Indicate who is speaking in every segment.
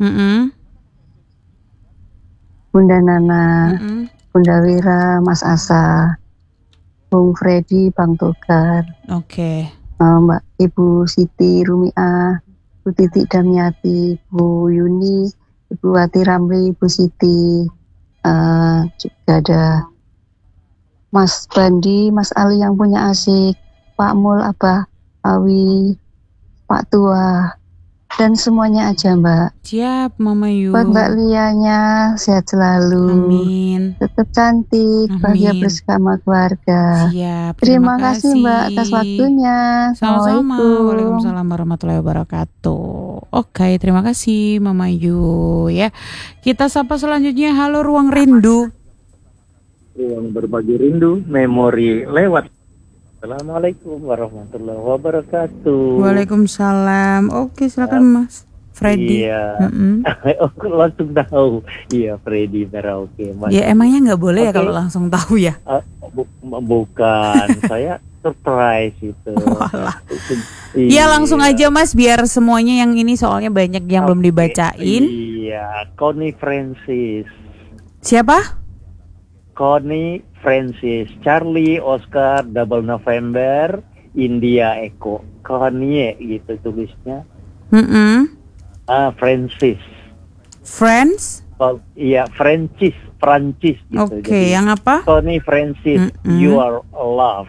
Speaker 1: Bunda Nana, Bunda Wira, Mas Asa, Bung Freddy, Bang Togar,
Speaker 2: Oke.
Speaker 1: Mbak Ibu Siti Rumiah, Bu Titi Damiati, Bu Yuni, Ibu Wati Ramli, Bu Siti, juga ada Mas Bandi, Mas Ali yang punya asik, Pak Mul, Abah Awi, Pak Tua, dan semuanya aja Mbak.
Speaker 2: Siap Mama Yu.
Speaker 1: Buat Mbak Lianya, sehat selalu.
Speaker 2: Amin.
Speaker 1: Tetap cantik, bahagia bersama keluarga.
Speaker 2: Siap.
Speaker 1: Terima kasih Mbak atas waktunya.
Speaker 2: Sama-sama. Waalaikumsalam warahmatullahi wabarakatuh. Oke, terima kasih Mama Yu ya. Kita sapa selanjutnya. Halo Ruang Rindu.
Speaker 3: Ruang berbagi rindu, memori lewat. Assalamualaikum warahmatullahi wabarakatuh.
Speaker 2: Waalaikumsalam. Oke, silakan Mas Freddy.
Speaker 3: Iya. Langsung tahu. Iya, Freddy Merauke.
Speaker 2: Ya emangnya nggak boleh ya kalau langsung tahu ya?
Speaker 3: Bukan, saya surprise itu.
Speaker 2: Iya, langsung aja Mas, biar semuanya yang ini soalnya banyak yang belum dibacain.
Speaker 3: Iya, Connie Francis.
Speaker 2: Siapa?
Speaker 3: Connie Francis, Charlie Oscar Double November India Eko, Connie gitu tulisnya. Francis.
Speaker 2: Friends?
Speaker 3: Oh, iya, Francis gitu.
Speaker 2: Oke, yang apa?
Speaker 3: Connie Francis, You Are Love.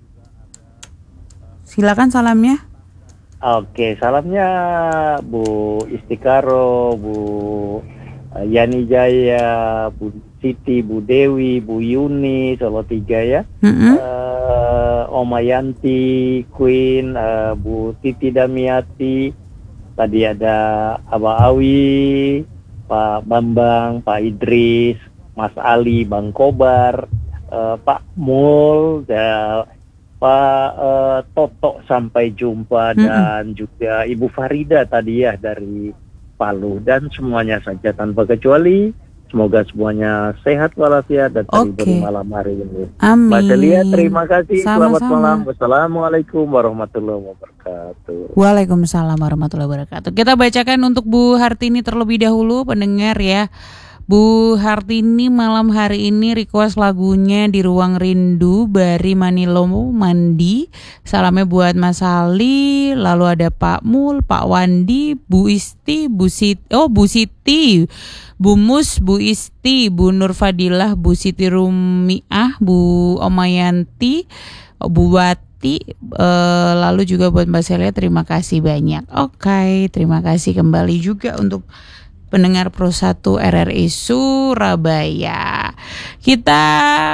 Speaker 2: Silakan salamnya.
Speaker 3: Oke, salamnya Bu Istikaro, Bu Yani Jaya, Bu Siti, Bu Dewi, Bu Yuni, Solo 3 ya. Oma Yanti, Queen, Bu Titi Damiati. Tadi ada Abah Awi, Pak Bambang, Pak Idris, Mas Ali, Bang Kobar, Pak Mul, Pak Toto, sampai jumpa, dan juga Ibu Farida tadi ya dari Palu, dan semuanya saja tanpa kecuali. Semoga semuanya sehat walafiat dan terhibur malam hari ini.
Speaker 2: Amin.
Speaker 3: Mbak Celia, terima kasih.
Speaker 2: Sama-sama.
Speaker 3: Selamat malam. Wassalamualaikum warahmatullahi wabarakatuh.
Speaker 2: Waalaikumsalam warahmatullahi wabarakatuh. Kita bacakan untuk Bu Hartini terlebih dahulu, pendengar ya. Bu Hartini malam hari ini request lagunya Di Ruang Rindu Bari Manilo Mandi. Salamnya buat Mas Ali, lalu ada Pak Mul, Pak Wandi, Bu Isti, Bu Siti, Bu Mus, Bu Isti, Bu Nur Fadilah, Bu Siti Rumiah, Bu Omayanti, Bu Wati, lalu juga buat Mbak Celia, terima kasih banyak. Oke, terima kasih kembali juga untuk pendengar Pro 1 RRI Surabaya. Kita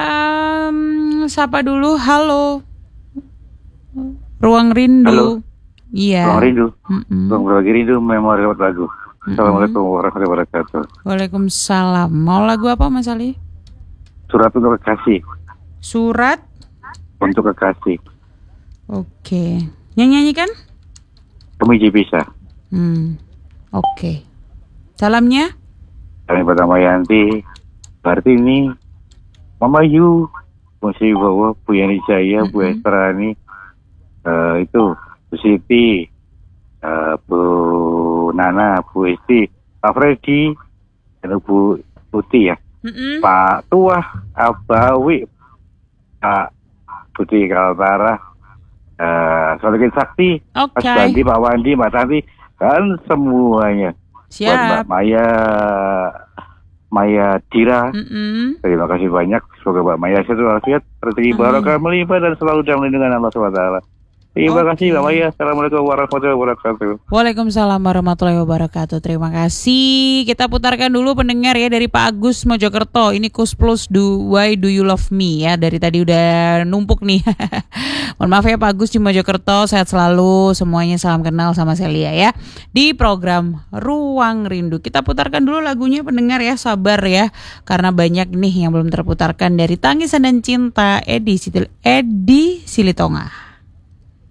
Speaker 2: sapa dulu. Halo Ruang Rindu.
Speaker 4: Halo.
Speaker 2: Iya.
Speaker 4: Ruang Rindu. Ruang berbagi rindu, memori lewat lagu. Assalamualaikum warahmatullahi wabarakatuh.
Speaker 2: Waalaikumsalam. Mau lagu apa Mas Ali?
Speaker 4: Surat untuk kekasih.
Speaker 2: Surat
Speaker 4: untuk kekasih.
Speaker 2: Oke. Yang nyanyikan?
Speaker 4: Kemiji bisa.
Speaker 2: Oke. Salamnya?
Speaker 4: Kami pertama Yanti, Kartini, Mama Yu, Musi Bawa, Bu Yani Jaya, Bu Estrani, itu Bu Siti, Bu Nana, Bu Esti, Pak Freddy, dan Bu Putih ya, Pak Tua, Abawi, Pak Putih Kaltara, Solikin Sakti, Mas Bandi, Pak Wandi, Mbak Tanti, dan semuanya.
Speaker 2: Siap.
Speaker 4: Buat Mbak Maya Dira, terima kasih banyak. Semoga Mbak Maya sehat walafiat, rezeki barokah melimpah dan selalu dalam lindungan Allah SWT. Terima kasih Mbak Maya. Assalamualaikum warahmatullahi wabarakatuh.
Speaker 2: Waalaikumsalam warahmatullahi wabarakatuh. Terima kasih. Kita putarkan dulu pendengar ya dari Pak Agus Mojokerto. Ini Kus Plus Why Do You Love Me ya. Dari tadi udah numpuk nih. Mohon maaf ya Pak Agus di Mojokerto. Sehat selalu. Semuanya salam kenal sama Celia ya. Di program Ruang Rindu. Kita putarkan dulu lagunya pendengar ya. Sabar ya. Karena banyak nih yang belum terputarkan. Dari Tangisan dan Cinta Edi Silitonga.